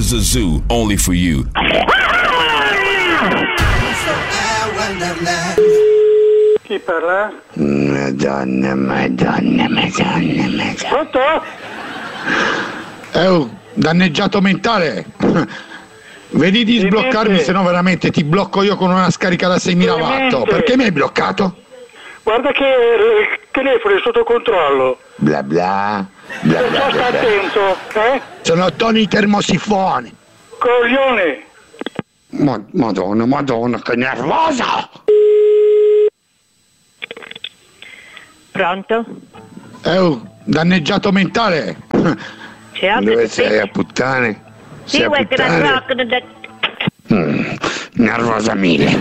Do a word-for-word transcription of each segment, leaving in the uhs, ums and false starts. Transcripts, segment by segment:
Zoo, only for you. Chi parla? Madonna, madonna, madonna, madonna. Pronto? Oh, danneggiato mentale. Vedi di sbloccarmi, se no veramente ti blocco io con una scarica da seimila watt. Perché mi hai bloccato? Guarda che il telefono è sotto controllo. Bla bla. Bla bla, Sta bla, bla. attento, eh? Sono Tony Termosifone. Coglione. Ma, madonna, madonna, che nervosa! Pronto? Oh, danneggiato mentale. C'è Dove sei, a puttane? Sì, Sei a vuoi che la puttane? blocco da... Mm, nervosa mille.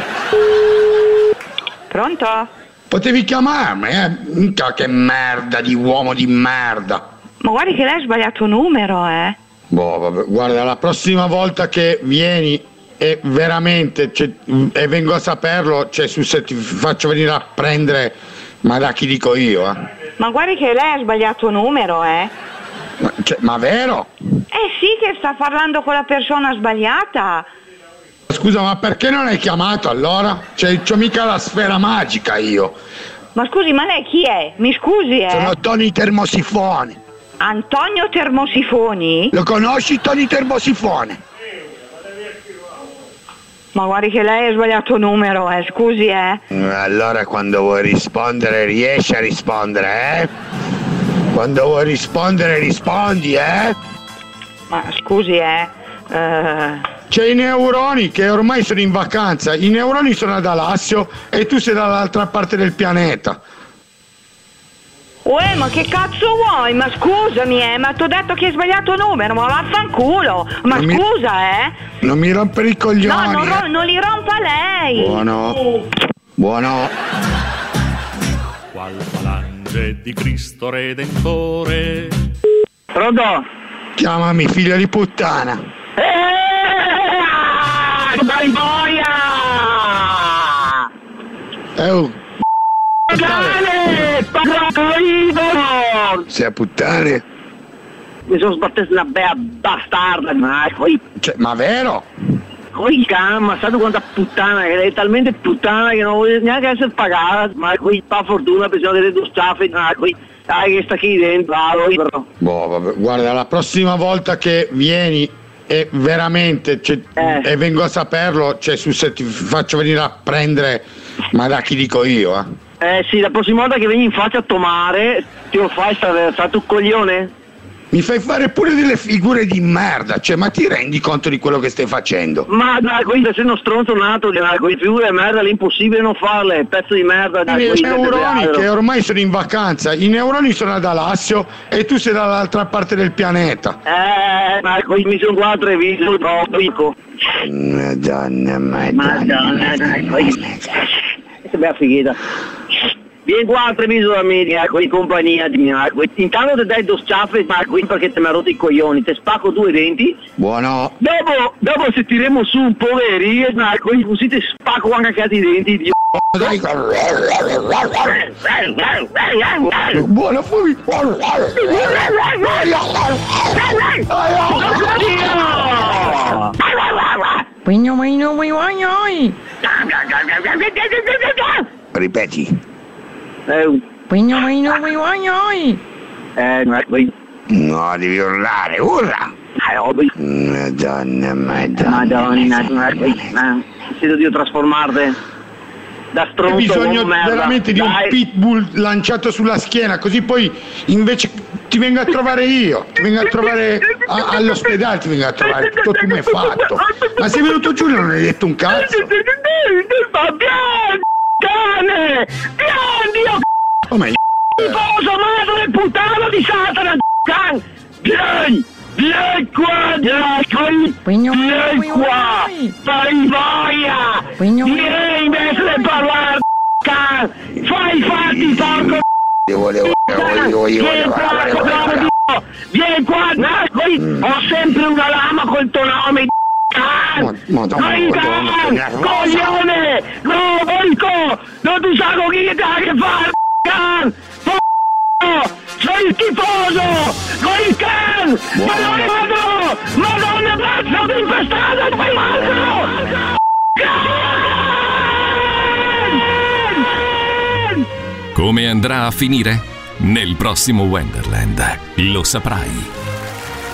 Pronto? Potevi chiamarmi, eh? Minchia, che merda di uomo di merda. Ma guardi che lei ha sbagliato numero, eh? Boh, vabbè, guarda, la prossima volta che vieni e veramente cioè, e vengo a saperlo, cioè su se ti faccio venire a prendere, ma da chi dico io, eh? Ma guardi che lei ha sbagliato numero, eh? Ma, cioè, ma vero? Eh sì che sta parlando con la persona sbagliata. Scusa, ma perché non hai chiamato allora? Cioè, c'ho mica la sfera magica io. Ma scusi, ma lei chi è? Mi scusi, eh? Sono Tony Termosifone. Antonio Termosifoni? Lo conosci Tony Termosifone? Ma guardi che lei ha sbagliato numero, eh? Scusi, eh? Allora quando vuoi rispondere riesci a rispondere, eh? Quando vuoi rispondere rispondi, eh? Ma scusi, eh? Uh... C'è i neuroni che ormai sono in vacanza, i neuroni sono ad Alassio e tu sei dall'altra parte del pianeta. Uè, ma che cazzo vuoi? Ma scusami, eh, ma t'ho detto che hai sbagliato numero, ma vaffanculo! Ma Non mi- scusa, eh! Non mi rompere i coglioni. No, non, ro- eh. non li rompa lei! Buono. Buono. Qual falange di Cristo Redentore. Pronto? Chiamami figlio di puttana. Eeeh! Dai boia! Oh, Cane! Parlo! sei a puttane? Mi sono sbattuto una bella bastarda, ma poi, Cioè, ma vero? poi calma, sai quanta puttana, che è talmente puttana che non voglio neanche essere pagata, ma qui per fortuna bisogna delle due staffe, ma qui, dai che sta qui dentro, però. Boh, vabbè, guarda, la prossima volta che vieni e veramente cioè, Eh. e vengo a saperlo, cioè su se ti faccio venire a prendere, ma da chi dico io, eh? Eh sì, la prossima volta che vieni in faccia a tomare, ti lo fai stare stato un coglione? Mi fai fare pure delle figure di merda, cioè, ma ti rendi conto di quello che stai facendo? Ma dai, qui sei uno stronzo nato, dai, quelle figure di merda, è impossibile non farle, pezzo di merda. Dai, I qui, neuroni dai, che ormai sono in vacanza, i neuroni sono ad Alassio e tu sei dall'altra parte del pianeta. Eh, ma qui mi sono qua a Treviso, troppo dico. Madonna, madonna. Madonna, dai, qui. Questa bella fighetta. Vieni qua a Treviso da me, eh, qui in compagnia di mia. Intanto ti dai due sciaffe, ma qui perché te mi ha rotto i coglioni, ti spacco due denti. Buono. Dopo, dopo se tiremo su un poveri, ma qui così ti spacco anche cazzo i denti, Dio. Dai. Buono, fuori. Ripeti. Eh, eh, ma qui. No, devi urlare, urla. Eh, oh, qui. Madonna, madonna. Madonna, ma qui. Ma sento di trasformarti da Hai stronzo bisogno uomo merda. veramente di un Dai. pitbull lanciato sulla schiena, così poi invece ti vengo a trovare io, ti vengo a trovare a- all'ospedale, ti vengo a trovare, tutto tu mi hai fatto. Ma sei venuto giù e non hai detto un cazzo. Ma pian, cane! Pian, Dio! Come Tifoso, madre puttana di Satana, can! Vieni! Vieni qua, vieni qui! Vieni qua! Fai boia! Vieni invece di parlare, can! Fai i fatti, porco! io volevo, volevo, volevo, Vieni qua, volevo, bravo volevo. Dio! Vieni qua, qui! Ho sempre una lama col tuo nome, can! Madonna, Fai Madonna, che can! nervosa. Coglione! No, porco! Non ti sa con chi ti ha a che fare, can! Sei il tifoso! Con il can! Madonna, Madonna! Madonna, cazzo di impestato dove manco! Come andrà a finire? Nel prossimo Wonderland lo saprai.